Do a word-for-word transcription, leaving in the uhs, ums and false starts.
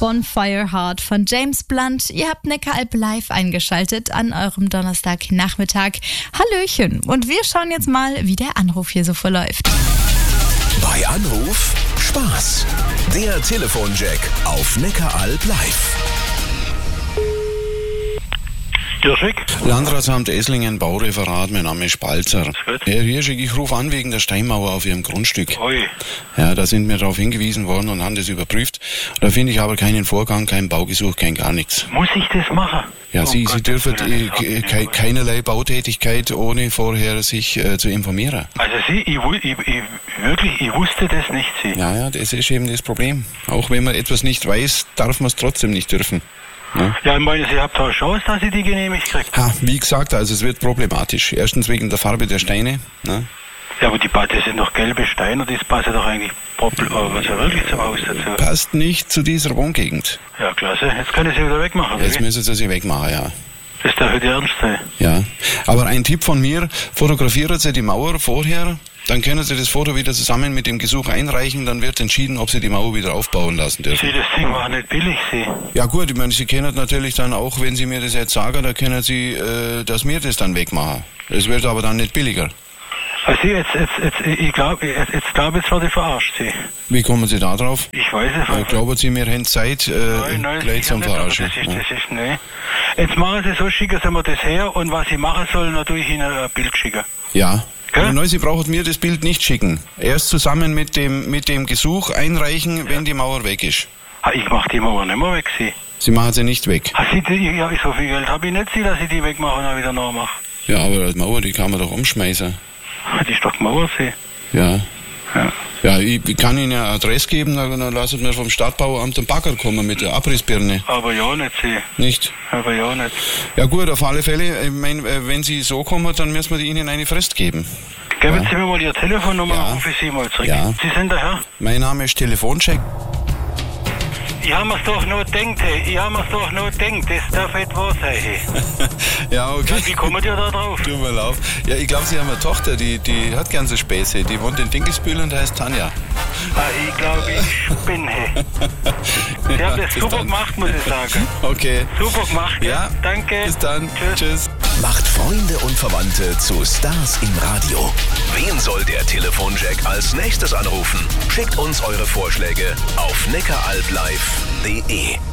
Bonfire Heart von James Blunt. Ihr habt Neckaralb live eingeschaltet an eurem Donnerstagnachmittag. Hallöchen. Und wir schauen jetzt mal, wie der Anruf hier so verläuft. Bei Anruf Spaß. Der Telefonjack auf Neckaralb live. Dirschek? Landratsamt Esslingen, Baureferat, mein Name ist Spalzer. Herr Hirschig, ich rufe an wegen der Steinmauer auf Ihrem Grundstück. Ui. Ja, da sind wir darauf hingewiesen worden und haben das überprüft. Da finde ich aber keinen Vorgang, kein Baugesuch, kein gar nichts. Muss ich das machen? Ja, Oh Sie, Gott, Sie dürfen das äh, ist ke- ke- keinerlei Bautätigkeit, ohne vorher sich äh, zu informieren. Also Sie, ich, wu- ich, ich, wirklich, ich wusste das nicht, Sie. Ja, ja, das ist eben das Problem. Auch wenn man etwas nicht weiß, darf man es trotzdem nicht dürfen. Ja. Ja, ich meine, Sie habt eine Chance, dass ich die genehmigt kriege. Ha, wie gesagt, also es wird problematisch. Erstens wegen der Farbe der Steine. Ne? Ja, aber die ba- das sind doch gelbe Steine, das passt ja doch eigentlich prob- oh, was ja wirklich zum Haus dazu. Passt nicht zu dieser Wohngegend. Ja, klasse. Jetzt kann ich sie wieder wegmachen, oder Jetzt wie? müssen Sie sie wegmachen, ja. Das darf nicht ernst sein. Ja. Aber ein Tipp von mir, fotografieren Sie die Mauer vorher, dann können Sie das Foto wieder zusammen mit dem Gesuch einreichen, dann wird entschieden, ob Sie die Mauer wieder aufbauen lassen dürfen. Sie, das Ding war nicht billig, Sie. Ja gut, ich meine, Sie können natürlich dann auch, wenn Sie mir das jetzt sagen, dann können Sie, äh, dass wir das dann wegmachen. Es wird aber dann nicht billiger. Also Sie, jetzt, jetzt, jetzt, ich glaube, jetzt, jetzt glaube ich, jetzt werde ich verarscht, Sie. Wie kommen Sie da drauf? Ich weiß es Äh, nicht. glauben Sie, wir haben Zeit, äh, Nein, nein, gleich sicher zum nicht, aber Verarschen? Das ist, Ja. das ist, nee. Jetzt machen Sie so, schicken Sie mir das her und was ich machen soll, dann tue ich Ihnen ein Bild schicken. Ja. Gell? Aber nein, Sie brauchen mir das Bild nicht schicken. Erst zusammen mit dem, mit dem Gesuch einreichen, wenn die Mauer weg ist. Ah, ich mach die Mauer nicht mehr weg, Sie. Sie machen sie nicht weg. Ah, Sie, die, ja, so viel Geld habe ich nicht, Sie, dass ich die wegmache und dann wieder nachmache. Ja, aber die Mauer, die kann man doch umschmeißen. Ah, die ist doch die Mauer, Sie. Ja. Ja. Ja, ich ich kann Ihnen eine Adresse geben, dann, dann lassen wir vom Stadtbauamt den Bagger kommen mit der Abrissbirne. Aber ja nicht, Sie. Nicht? Aber ja nicht. Ja gut, auf alle Fälle, ich mein, äh, wenn Sie so kommen, dann müssen wir Ihnen eine Frist geben. Geben Ja. Sie mir mal Ihre Telefonnummer, Ja. dann rufe ich Sie mal zurück. Ja. Sie sind der Herr? Mein Name ist Telefoncheck. Ich habe mir's doch noch gedacht, hey. Ich habe mir's doch noch gedacht, das darf nicht wahr sein, hey. Ja, okay. Wie kommt ihr da drauf? Tut mir leid. Ja, ich glaube, Sie haben eine Tochter, die, die hat gern so Späße. Die wohnt in Dinkelsbühl und heißt Tanja. Ah, ich glaube, ich spinne, hey. Sie haben das bis super dann. gemacht, muss ich sagen. Okay. Super gemacht, Ja, Danke. bis dann. Tschüss. Tschüss. Macht Freunde und Verwandte zu Stars im Radio. Wen soll der Telefonjack als nächstes anrufen? Schickt uns eure Vorschläge auf neckaralblive punkt de.